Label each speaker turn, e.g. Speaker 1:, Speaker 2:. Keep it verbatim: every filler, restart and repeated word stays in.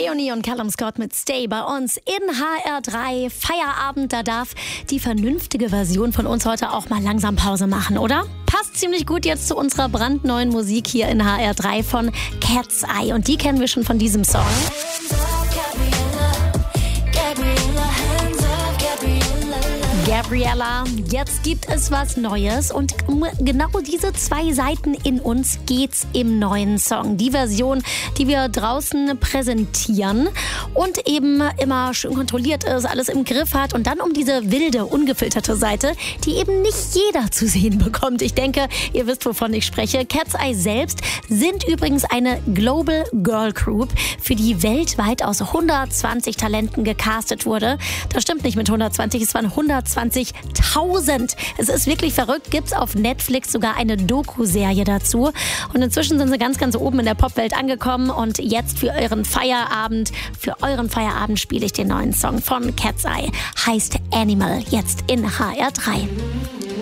Speaker 1: Leonie und Callum Scott mit Stay bei uns in H R drei. Feierabend, da darf die vernünftige Version von uns heute auch mal langsam Pause machen, oder? Passt ziemlich gut jetzt zu unserer brandneuen Musik hier in H R drei von Cat's Eye. Und die kennen wir schon von diesem Song. Gabriella, jetzt gibt es was Neues und um genau diese zwei Seiten in uns geht's im neuen Song. Die Version, die wir draußen präsentieren und eben immer schön kontrolliert ist, alles im Griff hat und dann um diese wilde, ungefilterte Seite, die eben nicht jeder zu sehen bekommt. Ich denke, ihr wisst, wovon ich spreche. Cat's Eye selbst sind übrigens eine Global Girl Group, für die weltweit aus hundertzwanzig Talenten gecastet wurde. Das stimmt nicht mit hundertzwanzig, es waren hundertzwanzigtausend. Es ist wirklich verrückt. Gibt's auf Netflix sogar eine Doku-Serie dazu. Und inzwischen sind sie ganz, ganz oben in der Popwelt angekommen. Und jetzt für euren Feierabend, für euren Feierabend spiele ich den neuen Song von Cat's Eye. Heißt Animal, jetzt in H R drei.